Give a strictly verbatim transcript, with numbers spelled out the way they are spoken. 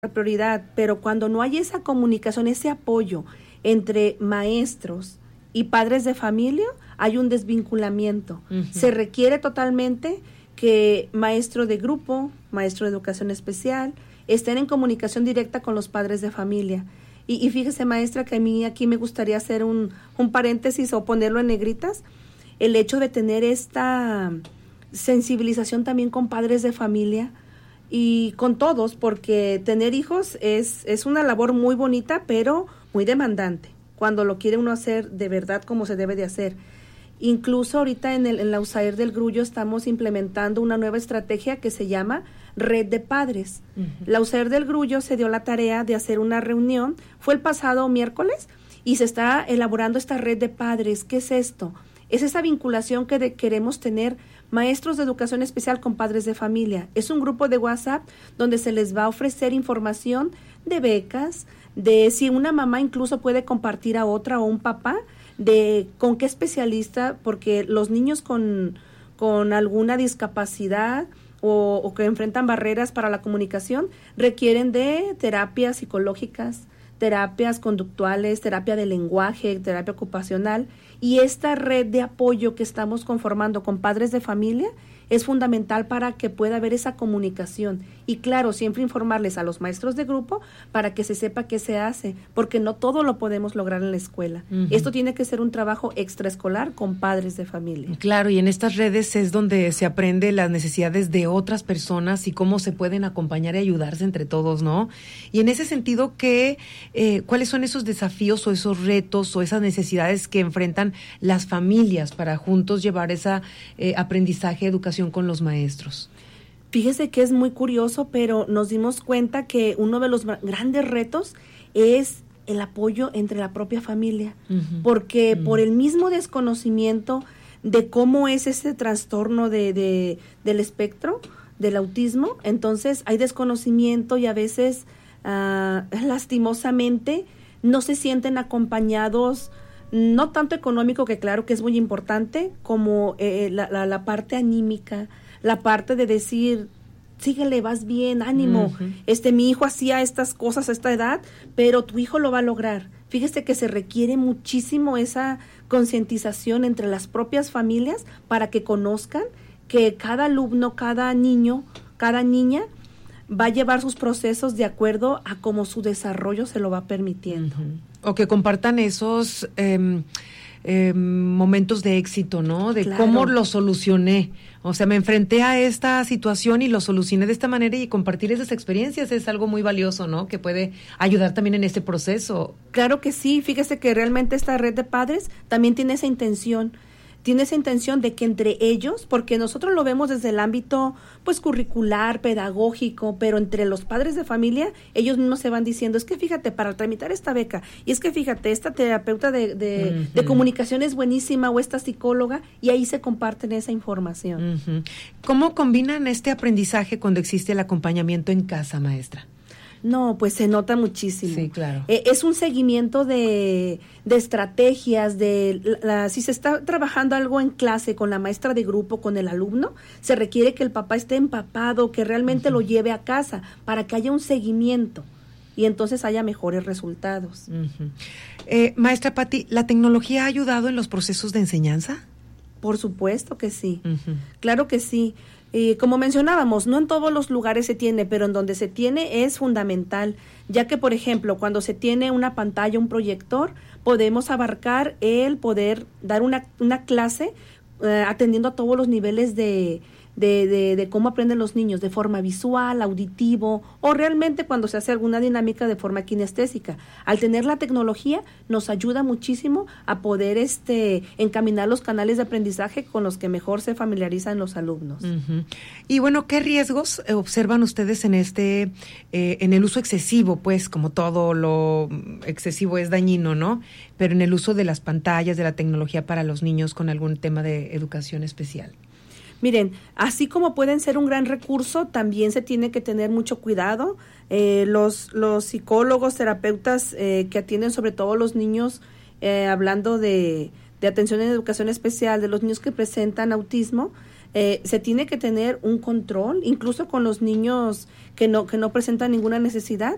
prioridad, pero cuando no hay esa comunicación, ese apoyo entre maestros y padres de familia, hay un desvinculamiento. Uh-huh. Se requiere totalmente que maestro de grupo, maestro de educación especial, estén en comunicación directa con los padres de familia. Y, y fíjese, maestra, que a mí aquí me gustaría hacer un, un paréntesis o ponerlo en negritas, el hecho de tener esta sensibilización también con padres de familia, y con todos, porque tener hijos es, es una labor muy bonita, pero muy demandante, cuando lo quiere uno hacer de verdad como se debe de hacer. Incluso ahorita en, el, en la U S A E R del Grullo estamos implementando una nueva estrategia que se llama Red de Padres. Uh-huh. La U S A E R del Grullo se dio la tarea de hacer una reunión, fue el pasado miércoles, y se está elaborando esta Red de Padres. ¿Qué es esto? Es esa vinculación que de, queremos tener maestros de educación especial con padres de familia. Es un grupo de WhatsApp donde se les va a ofrecer información de becas, de si una mamá incluso puede compartir a otra o un papá, de con qué especialista, porque los niños con, con alguna discapacidad o, o que enfrentan barreras para la comunicación requieren de terapias psicológicas, terapias conductuales, terapia de lenguaje, terapia ocupacional, y esta red de apoyo que estamos conformando con padres de familia es fundamental para que pueda haber esa comunicación. Y claro, siempre informarles a los maestros de grupo para que se sepa qué se hace, porque no todo lo podemos lograr en la escuela. Uh-huh. Esto tiene que ser un trabajo extraescolar con padres de familia. Claro, y en estas redes es donde se aprende las necesidades de otras personas y cómo se pueden acompañar y ayudarse entre todos, ¿no? Y en ese sentido, ¿qué, eh, ¿cuáles son esos desafíos o esos retos o esas necesidades que enfrentan las familias para juntos llevar ese eh, aprendizaje, educación con los maestros? Fíjese que es muy curioso, pero nos dimos cuenta que uno de los grandes retos es el apoyo entre la propia familia, uh-huh. porque uh-huh. por el mismo desconocimiento de cómo es ese trastorno de, de del espectro, del autismo, entonces hay desconocimiento y a veces uh, lastimosamente no se sienten acompañados, no tanto económico, que claro que es muy importante, como eh, la, la, la parte anímica, la parte de decir, síguele, vas bien, ánimo, uh-huh. este mi hijo hacía estas cosas a esta edad, pero tu hijo lo va a lograr. Fíjese que se requiere muchísimo esa concientización entre las propias familias para que conozcan que cada alumno, cada niño, cada niña va a llevar sus procesos de acuerdo a cómo su desarrollo se lo va permitiendo. Uh-huh. O que compartan esos eh, eh, momentos de éxito, ¿no? De claro. cómo lo solucioné. O sea, me enfrenté a esta situación y lo solucioné de esta manera, y compartir esas experiencias es algo muy valioso, ¿no? Que puede ayudar también en este proceso. Claro que sí. Fíjese que realmente esta red de padres también tiene esa intención. Tiene esa intención de que entre ellos, porque nosotros lo vemos desde el ámbito pues curricular, pedagógico, pero entre los padres de familia, ellos mismos se van diciendo, es que fíjate, para tramitar esta beca, y es que fíjate, esta terapeuta de, de, uh-huh. de comunicación es buenísima, o esta psicóloga, y ahí se comparten esa información. Uh-huh. ¿Cómo combinan este aprendizaje cuando existe el acompañamiento en casa, maestra? No, pues se nota muchísimo. Sí, claro. Eh, es un seguimiento de, de estrategias, de la, si se está trabajando algo en clase con la maestra de grupo, con el alumno, se requiere que el papá esté empapado, que realmente uh-huh. lo lleve a casa, para que haya un seguimiento y entonces haya mejores resultados. Uh-huh. Eh, maestra Pati, ¿la tecnología ha ayudado en los procesos de enseñanza? Por supuesto que sí, uh-huh. claro que sí. Eh, como mencionábamos, no en todos los lugares se tiene, pero en donde se tiene es fundamental, ya que, por ejemplo, cuando se tiene una pantalla, un proyector, podemos abarcar el poder dar una, una clase eh, atendiendo a todos los niveles de, de, de, de cómo aprenden los niños, de forma visual, auditivo, o realmente cuando se hace alguna dinámica de forma kinestésica. Al tener la tecnología nos ayuda muchísimo a poder este encaminar los canales de aprendizaje con los que mejor se familiarizan los alumnos. Uh-huh. Y bueno, ¿qué riesgos observan ustedes en este, eh, en el uso excesivo? Pues como todo lo excesivo es dañino, ¿no? Pero en el uso de las pantallas, de la tecnología para los niños con algún tema de educación especial. Miren, así como pueden ser un gran recurso, también se tiene que tener mucho cuidado. Eh, los, los psicólogos, terapeutas eh, que atienden sobre todo los niños, eh, hablando de, de atención en educación especial, de los niños que presentan autismo, eh, se tiene que tener un control, incluso con los niños que no, que no presentan ninguna necesidad,